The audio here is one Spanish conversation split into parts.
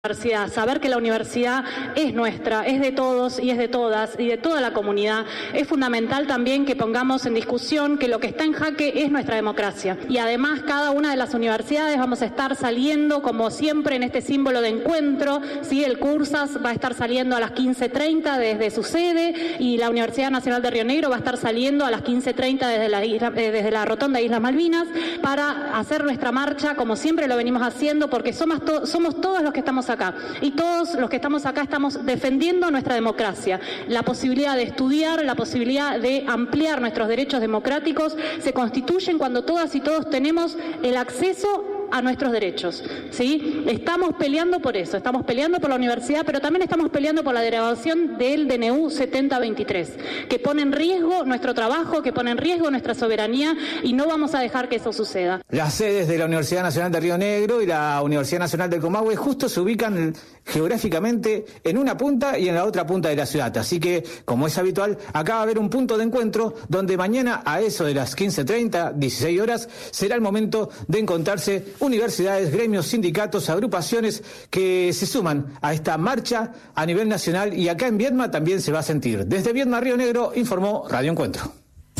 Saber que la universidad es nuestra, es de todos y es de todas y de toda la comunidad. Es fundamental también que pongamos en discusión que lo que está en jaque es nuestra democracia. Y además cada una de las universidades vamos a estar saliendo, como siempre, en este símbolo de encuentro. ¿Sí? El CURSAS va a estar saliendo a las 15:30 desde su sede y la Universidad Nacional de Río Negro va a estar saliendo a las 15:30 desde la Rotonda de Islas Malvinas para hacer nuestra marcha como siempre lo venimos haciendo, porque somos todos los que estamos acá. Y todos los que estamos acá estamos defendiendo nuestra democracia. La posibilidad de estudiar, la posibilidad de ampliar nuestros derechos democráticos se constituyen cuando todas y todos tenemos el acceso a nuestros derechos, ¿sí? Estamos peleando por eso, estamos peleando por la universidad, pero también estamos peleando por la derogación del DNU 7023, que pone en riesgo nuestro trabajo, que pone en riesgo nuestra soberanía, y no vamos a dejar que eso suceda. Las sedes de la Universidad Nacional de Río Negro y la Universidad Nacional del Comahue justo se ubican geográficamente en una punta y en la otra punta de la ciudad, así que, como es habitual, acá va a haber un punto de encuentro donde mañana a eso de las 15:30, 16 horas, será el momento de encontrarse universidades, gremios, sindicatos, agrupaciones que se suman a esta marcha a nivel nacional, y acá en Viedma también se va a sentir. Desde Viedma, Río Negro, informó Radio Encuentro.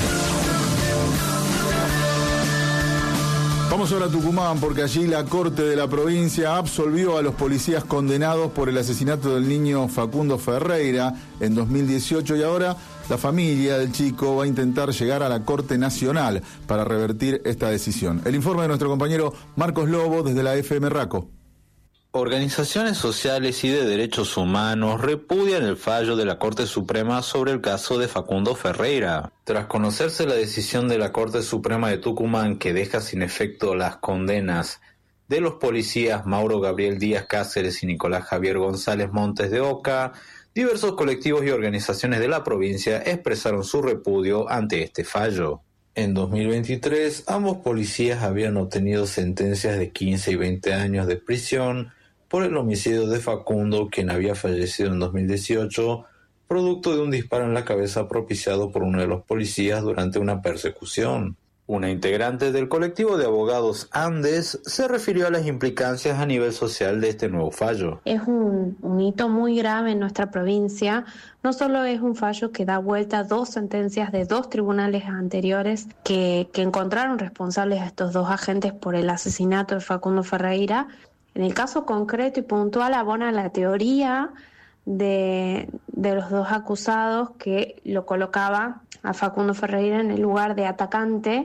Vamos ahora a Tucumán, porque allí la Corte de la provincia absolvió a los policías condenados por el asesinato del niño Facundo Ferreira en 2018, y ahora la familia del chico va a intentar llegar a la Corte Nacional para revertir esta decisión. El informe de nuestro compañero Marcos Lobo desde la FM Raco. Organizaciones sociales y de derechos humanos repudian el fallo de la Corte Suprema sobre el caso de Facundo Ferreira. Tras conocerse la decisión de la Corte Suprema de Tucumán que deja sin efecto las condenas de los policías Mauro Gabriel Díaz Cáceres y Nicolás Javier González Montes de Oca, diversos colectivos y organizaciones de la provincia expresaron su repudio ante este fallo. En 2023, ambos policías habían obtenido sentencias de 15 y 20 años de prisión por el homicidio de Facundo, quien había fallecido en 2018, producto de un disparo en la cabeza propiciado por uno de los policías durante una persecución. Una integrante del colectivo de abogados Andes se refirió a las implicancias a nivel social de este nuevo fallo. Es un hito muy grave en nuestra provincia. No solo es un fallo que da vuelta a dos sentencias de dos tribunales anteriores que encontraron responsables a estos dos agentes por el asesinato de Facundo Ferreira. En el caso concreto y puntual abona la teoría de los dos acusados que lo colocaba a Facundo Ferreira en el lugar de atacante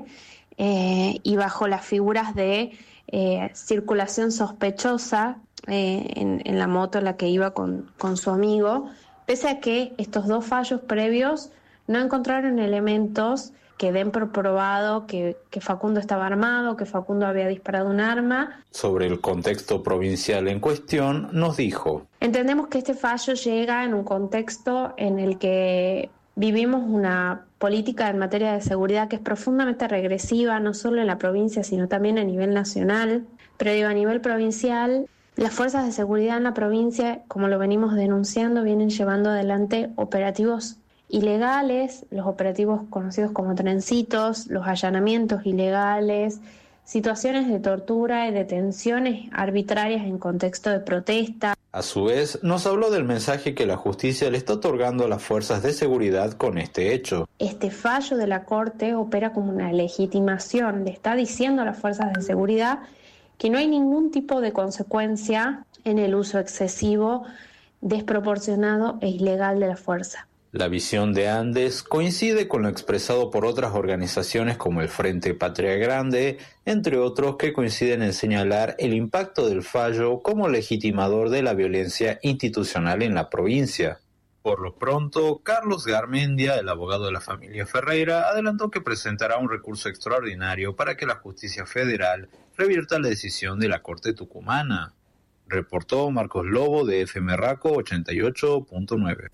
y bajo las figuras de circulación sospechosa en la moto en la que iba con su amigo, pese a que estos dos fallos previos no encontraron elementos que den por probado que Facundo estaba armado, que Facundo había disparado un arma. Sobre el contexto provincial en cuestión, nos dijo: entendemos que este fallo llega en un contexto en el que vivimos una política en materia de seguridad que es profundamente regresiva, no solo en la provincia, sino también a nivel nacional. Pero a nivel provincial, las fuerzas de seguridad en la provincia, como lo venimos denunciando, vienen llevando adelante operativos ilegales, los operativos conocidos como trencitos, los allanamientos ilegales, situaciones de tortura y detenciones arbitrarias en contexto de protesta. A su vez, nos habló del mensaje que la justicia le está otorgando a las fuerzas de seguridad con este hecho. Este fallo de la Corte opera como una legitimación, le está diciendo a las fuerzas de seguridad que no hay ningún tipo de consecuencia en el uso excesivo, desproporcionado e ilegal de la fuerza. La visión de Andes coincide con lo expresado por otras organizaciones como el Frente Patria Grande, entre otros, que coinciden en señalar el impacto del fallo como legitimador de la violencia institucional en la provincia. Por lo pronto, Carlos Garmendia, el abogado de la familia Ferreira, adelantó que presentará un recurso extraordinario para que la justicia federal revierta la decisión de la Corte Tucumana. Reportó Marcos Lobo de FM Raco 88.9.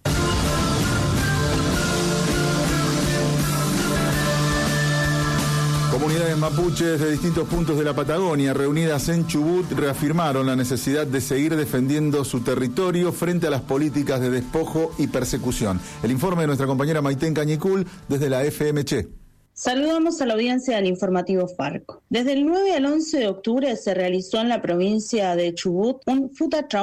Comunidades mapuches de distintos puntos de la Patagonia reunidas en Chubut reafirmaron la necesidad de seguir defendiendo su territorio frente a las políticas de despojo y persecución. El informe de nuestra compañera Maitén Cañicul desde la FM Che. Saludamos a la audiencia del informativo Farco. Desde el 9 al 11 de octubre se realizó en la provincia de Chubut un Futatrauma